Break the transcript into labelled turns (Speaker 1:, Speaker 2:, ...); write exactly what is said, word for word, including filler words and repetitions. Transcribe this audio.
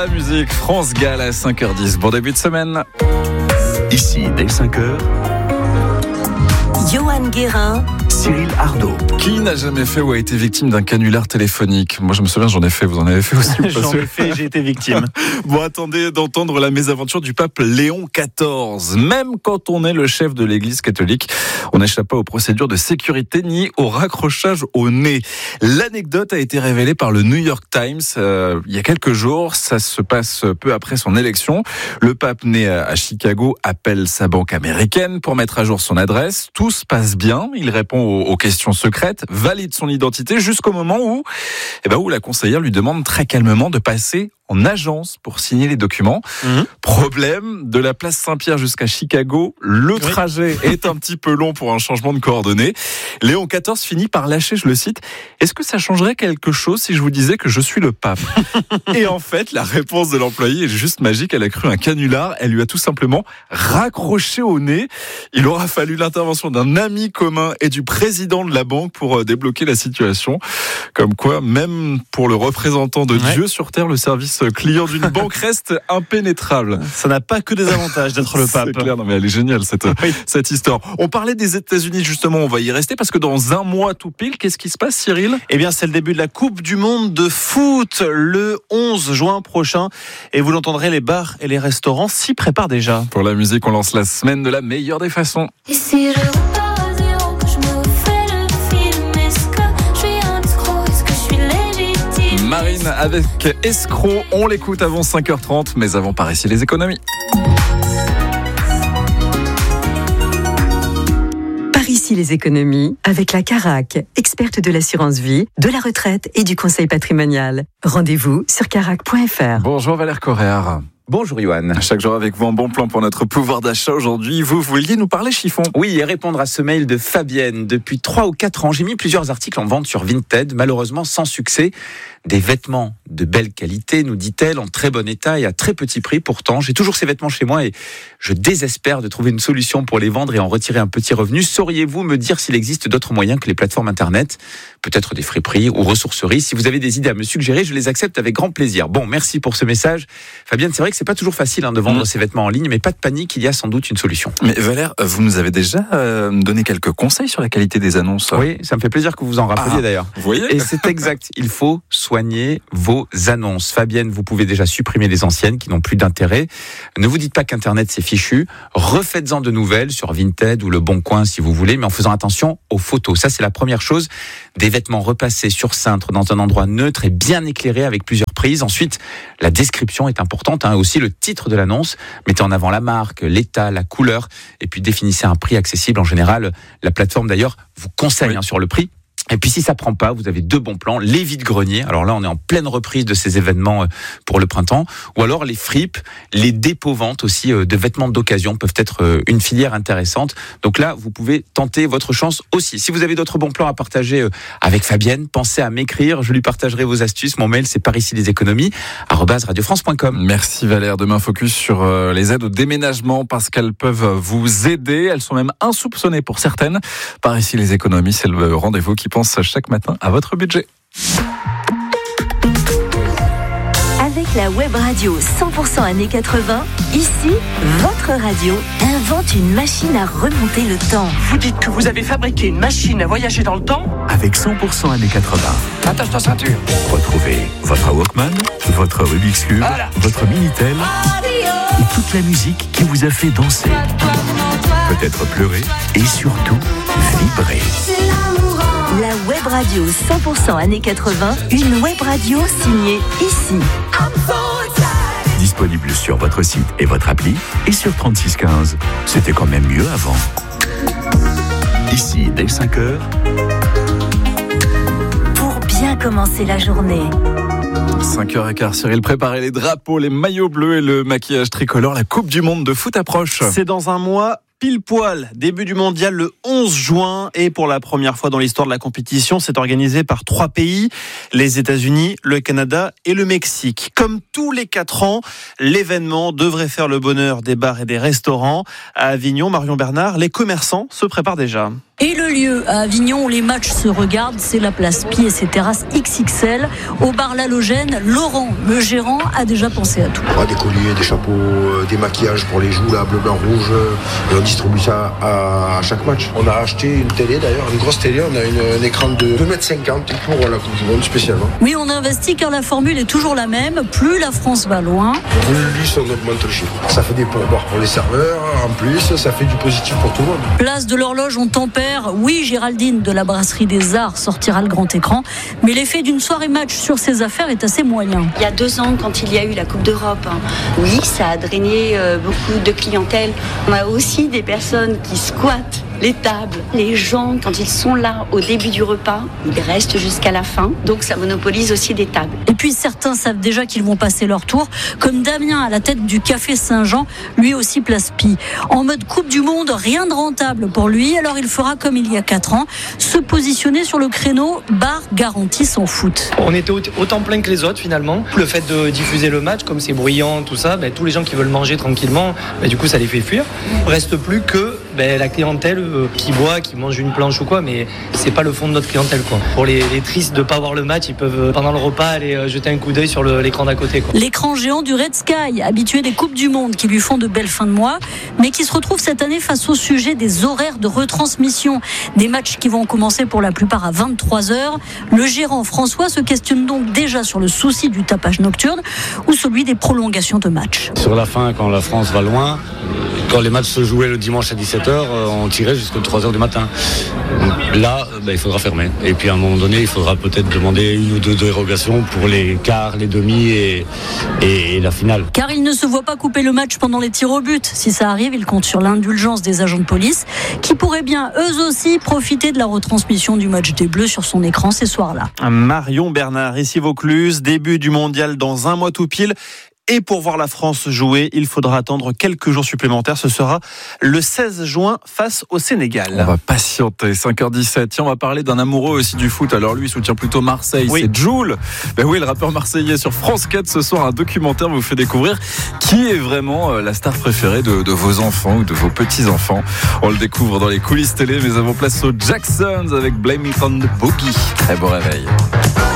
Speaker 1: la musique, France Gall à cinq heures dix. Bon début de semaine.
Speaker 2: Ici, dès cinq heures,
Speaker 3: Johan Guérin,
Speaker 2: Cyril Ardo.
Speaker 1: Qui n'a jamais fait ou a été victime d'un canular téléphonique ? Moi, je me souviens, j'en ai fait. Vous en avez fait aussi ?
Speaker 4: J'en ai fait, j'ai été victime.
Speaker 1: Bon, attendez d'entendre la mésaventure du pape Léon quatorze. Même quand on est le chef de l'Église catholique, on n'échappe pas aux procédures de sécurité ni au raccrochage au nez. L'anecdote a été révélée par le New York Times euh, il y a quelques jours. Ça se passe peu après son élection. Le pape, né à Chicago, appelle sa banque américaine pour mettre à jour son adresse. Tout se passe bien. Il répond aux, aux questions secrètes, valide son identité jusqu'au moment où, eh ben, où la conseillère lui demande très calmement de passer en agence pour signer les documents. Mmh. Problème, de la place Saint-Pierre jusqu'à Chicago, le oui. trajet est un petit peu long pour un changement de coordonnées. Léon quatorze finit par lâcher, je le cite, « Est-ce que ça changerait quelque chose si je vous disais que je suis le pape ?» Et en fait, la réponse de l'employé est juste magique. Elle a cru un canular. Elle lui a tout simplement raccroché au nez. Il aura fallu l'intervention d'un ami commun et du président de la banque pour débloquer la situation. Comme quoi, même pour le représentant de ouais. Dieu sur terre, le service client d'une banque reste impénétrable.
Speaker 4: Ça n'a pas que des avantages d'être le pape.
Speaker 1: C'est clair, non mais elle est géniale cette, oui. cette histoire. On parlait des États-Unis justement, on va y rester parce que dans un mois tout pile, qu'est-ce qui se passe, Cyril ?
Speaker 4: Eh bien, c'est le début de la Coupe du Monde de foot le onze juin prochain et vous l'entendrez, les bars et les restaurants s'y préparent déjà.
Speaker 1: Pour la musique, on lance la semaine de la meilleure des façons.
Speaker 5: Et si je repars à zéro, que je me refais le film, est-ce que je suis un escroc, est-ce que je suis légitime ?
Speaker 1: Marine avec Escroc, on l'écoute avant cinq heures trente, mais avant par ici les économies.
Speaker 3: Par ici les économies, avec la Carac, experte de l'assurance vie, de la retraite et du conseil patrimonial. Rendez-vous sur carac point f r.
Speaker 1: Bonjour Valère Correa.
Speaker 6: Bonjour Yohan.
Speaker 1: Chaque jour avec vous, un bon plan pour notre pouvoir d'achat. Aujourd'hui, vous vouliez nous parler chiffon.
Speaker 6: Oui, et répondre à ce mail de Fabienne. Depuis trois ou quatre ans, j'ai mis plusieurs articles en vente sur Vinted, malheureusement sans succès. Des vêtements de belle qualité, nous dit-elle, en très bon état et à très petit prix. Pourtant, j'ai toujours ces vêtements chez moi et je désespère de trouver une solution pour les vendre et en retirer un petit revenu. Sauriez-vous me dire s'il existe d'autres moyens que les plateformes internet ? Peut-être des friperies ou ressourceries. Si vous avez des idées à me suggérer, je les accepte avec grand plaisir. Bon, merci pour ce message. Fabienne, c'est vrai que c'est pas toujours facile hein, de vendre mmh. ces vêtements en ligne, mais pas de panique, il y a sans doute une solution.
Speaker 1: Mais Valère, vous nous avez déjà euh, donné quelques conseils sur la qualité des annonces.
Speaker 6: Oui, ça me fait plaisir que vous en rappeliez ah, d'ailleurs.
Speaker 1: Vous voyez ?
Speaker 6: Et c'est exact, il faut soigner vos annonces. Fabienne, vous pouvez déjà supprimer les anciennes qui n'ont plus d'intérêt. Ne vous dites pas qu'Internet c'est fichu. Refaites-en de nouvelles sur Vinted ou Le Bon Coin si vous voulez, mais en faisant attention aux photos. Ça, c'est la première chose. Des vêtements repassés sur cintre dans un endroit neutre et bien éclairé avec plusieurs prises. Ensuite, la description est importante, hein, aussi le titre de l'annonce. Mettez en avant la marque, l'état, la couleur, et puis définissez un prix accessible. En général, la plateforme d'ailleurs vous conseille oui. hein, sur le prix. Et puis si ça prend pas, vous avez deux bons plans, les vides-greniers. Alors là, on est en pleine reprise de ces événements pour le printemps. Ou alors les fripes, les dépôts-ventes aussi de vêtements d'occasion peuvent être une filière intéressante. Donc là, vous pouvez tenter votre chance aussi. Si vous avez d'autres bons plans à partager avec Fabienne, pensez à m'écrire. Je lui partagerai vos astuces. Mon mail, c'est par ici les économies arobase radio france point com.
Speaker 1: Merci Valère. Demain, focus sur les aides au déménagement parce qu'elles peuvent vous aider. Elles sont même insoupçonnées pour certaines. Par ici les économies, c'est le rendez-vous qui pense chaque matin à votre budget.
Speaker 3: Avec la web radio cent pour cent années quatre-vingts, ici, votre radio invente une machine à remonter le temps.
Speaker 7: Vous dites que vous avez fabriqué une machine à voyager dans le temps ?
Speaker 2: Avec cent pour cent années quatre-vingts.
Speaker 7: Attache ta ceinture.
Speaker 2: Retrouvez votre Walkman, votre Rubik's Cube, voilà. Votre Minitel et toute la musique qui vous a fait danser, peut-être pleurer et surtout vibrer.
Speaker 3: La web radio cent pour cent années quatre-vingts, une web radio signée ici.
Speaker 2: Disponible sur votre site et votre appli et sur trente-six quinze. C'était quand même mieux avant. Ici, dès cinq heures.
Speaker 3: Pour bien commencer la journée.
Speaker 1: cinq heures quinze, Cyril, préparez les drapeaux, les maillots bleus et le maquillage tricolore. La Coupe du Monde de foot approche.
Speaker 4: C'est dans un mois. Pile poil, début du mondial le onze juin et pour la première fois dans l'histoire de la compétition, c'est organisé par trois pays, les États-Unis, le Canada et le Mexique. Comme tous les quatre ans, l'événement devrait faire le bonheur des bars et des restaurants. À Avignon, Marion Bernard, les commerçants se préparent déjà.
Speaker 8: Et le lieu à Avignon où les matchs se regardent, c'est la place Pie et ses terrasses X X L. Au bar L'Halogène, Laurent, le gérant, a déjà pensé à tout.
Speaker 9: Ah, des colliers, des chapeaux, euh, des maquillages pour les joues, là, bleu, blanc, rouge. Euh, et on distribue ça à, à chaque match. On a acheté une télé d'ailleurs, une grosse télé. On a une, un écran de deux mètres cinquante pour la Coupe du Monde spécialement.
Speaker 8: Oui, on investit car la formule est toujours la même. Plus la France va loin,
Speaker 9: plus on augmente le chiffre. Ça fait des pourboires pour les serveurs. En plus, ça fait du positif pour tout le monde.
Speaker 8: Place de l'Horloge, on tempère. Oui, Géraldine de la Brasserie des Arts sortira le grand écran. Mais l'effet d'une soirée match sur ses affaires est assez moyen.
Speaker 10: Il y a deux ans, quand il y a eu la Coupe d'Europe, hein, oui, ça a drainé euh, beaucoup de clientèle. On a aussi des personnes qui squattent les tables. Les gens, quand ils sont là au début du repas, ils restent jusqu'à la fin. Donc ça monopolise aussi des tables.
Speaker 8: Et puis certains savent déjà qu'ils vont passer leur tour, comme Damien à la tête du Café Saint-Jean, lui aussi place Pie. En mode Coupe du Monde, rien de rentable pour lui, alors il fera comme il y a quatre ans, se positionner sur le créneau bar garanti sans foot.
Speaker 11: On était autant plein que les autres finalement. Le fait de diffuser le match, comme c'est bruyant, tout ça, ben, tous les gens qui veulent manger tranquillement, ben, du coup ça les fait fuir. Reste plus que ben, la clientèle qui boit, qui mange une planche ou quoi, mais c'est pas le fond de notre clientèle, quoi. Pour les, les tristes de pas voir le match, ils peuvent pendant le repas aller jeter un coup d'œil sur le, l'écran d'à côté, quoi.
Speaker 8: L'écran géant du Red Sky, habitué des Coupes du Monde qui lui font de belles fins de mois, mais qui se retrouve cette année face au sujet des horaires de retransmission. Des matchs qui vont commencer pour la plupart à vingt-trois heures. Le gérant François se questionne donc déjà sur le souci du tapage nocturne ou celui des prolongations de matchs.
Speaker 12: Sur la fin, quand la France va loin, quand les matchs se jouaient le dimanche à dix-sept heures, on tirait jusqu'à trois heures du matin. Là, ben, il faudra fermer. Et puis à un moment donné, il faudra peut-être demander une ou deux dérogations pour les quarts, les demi et, et, et la finale.
Speaker 8: Car il ne se voit pas couper le match pendant les tirs au but. Si ça arrive, il compte sur l'indulgence des agents de police qui pourraient bien, eux aussi, profiter de la retransmission du match des Bleus sur son écran ces soirs-là.
Speaker 4: Marion Bernard, ici Vaucluse, début du mondial dans un mois tout pile. Et pour voir la France jouer, il faudra attendre quelques jours supplémentaires. Ce sera le seize juin face au Sénégal.
Speaker 1: On va patienter, cinq heures dix-sept. Tiens, on va parler d'un amoureux aussi du foot. Alors lui, il soutient plutôt Marseille, oui. C'est Jul. Ben oui, le rappeur marseillais sur France quatre. Ce soir, un documentaire vous fait découvrir qui est vraiment la star préférée de, de vos enfants ou de vos petits-enfants. On le découvre dans les coulisses télé, mais avant place aux Jacksons avec Blame It on the Boogie. Très beau réveil.